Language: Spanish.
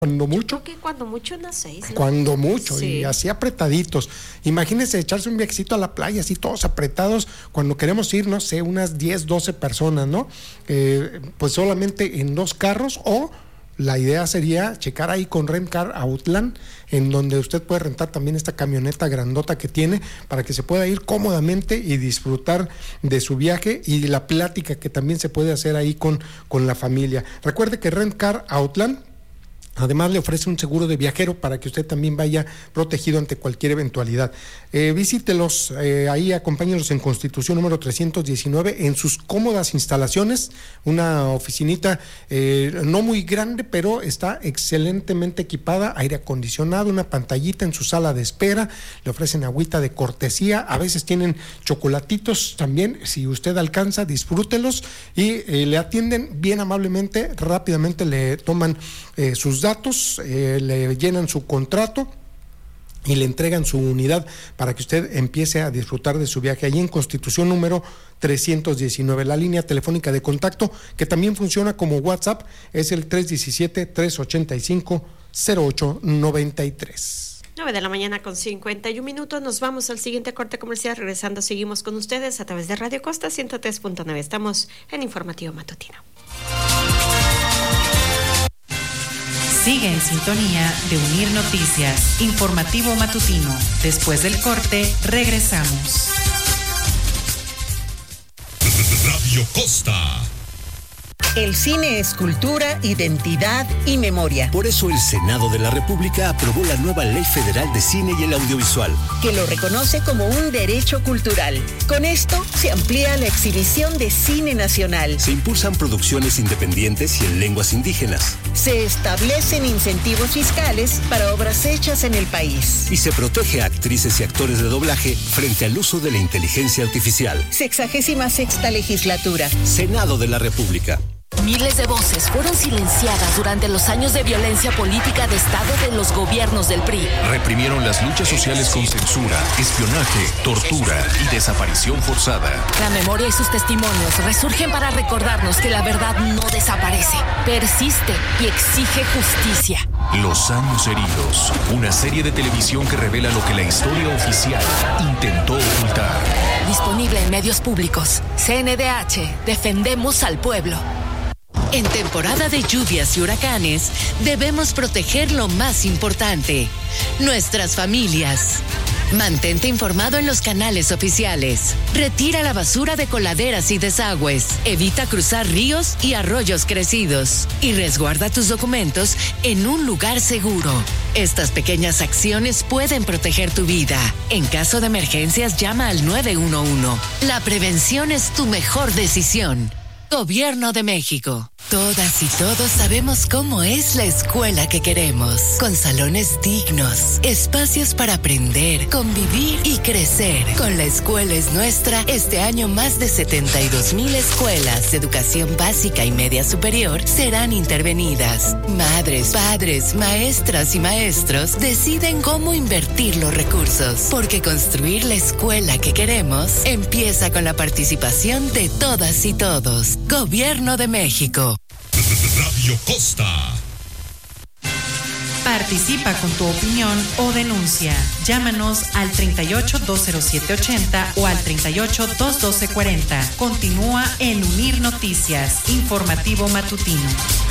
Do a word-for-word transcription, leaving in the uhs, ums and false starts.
Cuando mucho. Creo que cuando mucho unas seis, ¿no? Cuando mucho, sí. Y así apretaditos. Imagínense echarse un viajecito a la playa, así todos apretados, cuando queremos ir, no sé, unas diez, doce personas, ¿no? Eh, pues solamente en dos carros, o la idea sería checar ahí con Rentcar Outland, en donde usted puede rentar también esta camioneta grandota que tiene, para que se pueda ir cómodamente y disfrutar de su viaje y de la plática que también se puede hacer ahí con, con la familia. Recuerde que Rentcar Outland además le ofrece un seguro de viajero para que usted también vaya protegido ante cualquier eventualidad. Eh, visítelos, eh, ahí acompáñenos en Constitución número trescientos diecinueve en sus cómodas instalaciones, una oficinita eh, no muy grande, pero está excelentemente equipada, aire acondicionado, una pantallita en su sala de espera, le ofrecen agüita de cortesía, a veces tienen chocolatitos también, si usted alcanza, disfrútelos, y eh, le atienden bien amablemente, rápidamente le toman eh, sus datos, eh, le llenan su contrato y le entregan su unidad para que usted empiece a disfrutar de su viaje. Allí en Constitución número trescientos diecinueve, la línea telefónica de contacto, que también funciona como WhatsApp, es el tres uno siete, tres ocho cinco, cero ocho nueve tres. nueve de la mañana con cincuenta y un minutos. Nos vamos al siguiente corte comercial. Regresando, seguimos con ustedes a través de Radio Costa ciento tres punto nueve. Estamos en Informativo Matutino. Sigue en sintonía de Unir Noticias, Informativo Matutino. Después del corte, regresamos. Radio Costa. El cine es cultura, identidad y memoria. Por eso el Senado de la República aprobó la nueva Ley Federal de Cine y el Audiovisual, que lo reconoce como un derecho cultural. Con esto se amplía la exhibición de cine nacional. Se impulsan producciones independientes y en lenguas indígenas. Se establecen incentivos fiscales para obras hechas en el país. Y se protege a actrices y actores de doblaje frente al uso de la inteligencia artificial. Sexagésima sexta legislatura. Senado de la República. Miles de voces fueron silenciadas durante los años de violencia política de Estado de los gobiernos del P R I. Reprimieron las luchas sociales con censura, espionaje, tortura y desaparición forzada. La memoria y sus testimonios resurgen para recordarnos que la verdad no desaparece, persiste y exige justicia. Los años heridos, una serie de televisión que revela lo que la historia oficial intentó ocultar. Disponible en medios públicos. C N D H, defendemos al pueblo. En temporada de lluvias y huracanes, debemos proteger lo más importante, nuestras familias. Mantente informado en los canales oficiales. Retira la basura de coladeras y desagües. Evita cruzar ríos y arroyos crecidos. Y resguarda tus documentos en un lugar seguro. Estas pequeñas acciones pueden proteger tu vida. En caso de emergencias, llama al nueve uno uno. La prevención es tu mejor decisión. Gobierno de México. Todas y todos sabemos cómo es la escuela que queremos, con salones dignos, espacios para aprender, convivir y crecer. Con La Escuela es Nuestra, este año más de setenta y dos mil escuelas de educación básica y media superior serán intervenidas. Madres, padres, maestras y maestros deciden cómo invertir los recursos, porque construir la escuela que queremos empieza con la participación de todas y todos. Gobierno de México. Radio Costa. Participa con tu opinión o denuncia. Llámanos al treinta y ocho, dos cero siete ochenta o al treinta y ocho, dos doce cuarenta. Continúa en Unir Noticias, Informativo Matutino.